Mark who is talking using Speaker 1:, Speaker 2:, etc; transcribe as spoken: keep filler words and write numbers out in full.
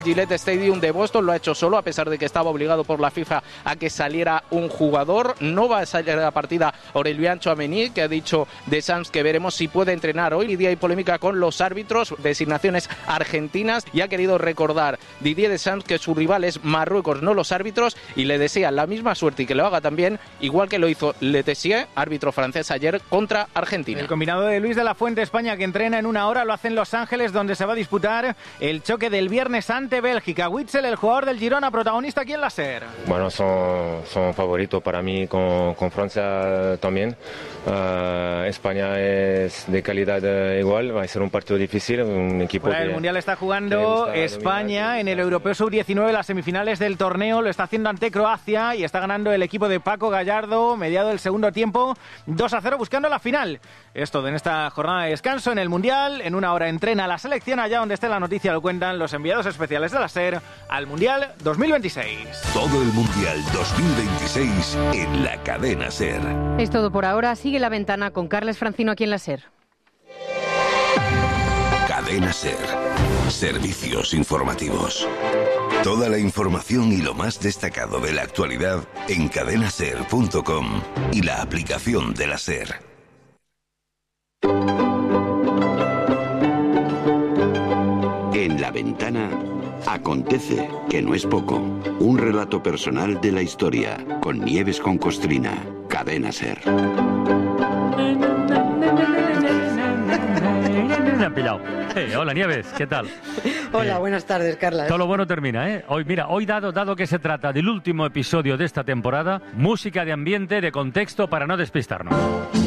Speaker 1: Gillette Stadium de Boston, lo ha hecho solo a pesar de que estaba obligado por la FIFA a que saliera un jugador. No va a salir a la partida Aurélien Tchouaméni, que ha dicho de Sanz que veremos si puede entrenar hoy. Hoy día hay polémica con los árbitros, designaciones argentinas, y ha querido recordar Didier Deschamps que su rival es Marruecos, no los árbitros, y le desea la misma suerte y que lo haga también, igual que lo hizo Letessier, árbitro francés, ayer contra Argentina.
Speaker 2: El combinado de Luis de la Fuente España, que entrena en una hora, lo hace en Los Ángeles, donde se va a disputar el choque del viernes ante Bélgica. Witsel, el jugador del Girona, protagonista aquí en la SER.
Speaker 3: Bueno, son, son favoritos para mí con, con Francia también. Uh, España es de calidad uh, igual, va a ser un partido difícil, un equipo
Speaker 2: Fuera
Speaker 3: que...
Speaker 2: del Mundial está jugando España dominar, en el Europeo sub diecinueve, las semifinales del torneo, lo está haciendo ante Croacia y está ganando el equipo de Paco Gallardo, mediado del segundo tiempo, dos a cero, buscando la final. Es todo en esta jornada de descanso en el Mundial. En una hora entrena la selección, allá donde esté la noticia lo cuentan los enviados especiales de la SER al Mundial dos mil veintiséis.
Speaker 4: Todo el Mundial dos mil veintiséis en la cadena SER.
Speaker 5: Es todo por ahora. Sigue La Ventana con Carles Francino aquí en la SER.
Speaker 4: Cadena SER. Servicios informativos. Toda la información y lo más destacado de la actualidad en cadena ser punto com y la aplicación de la SER. En La Ventana acontece, que no es poco. Un relato personal de la historia con Nieves con Costrina. Cadena SER.
Speaker 6: Me han pillado. Hey, hola Nieves, ¿qué tal?
Speaker 7: Hola,
Speaker 6: eh,
Speaker 7: buenas tardes, Carla.
Speaker 6: Todo lo bueno termina, ¿eh? Hoy, mira, hoy dado, dado que se trata del último episodio de esta temporada, música de ambiente, de contexto para no despistarnos.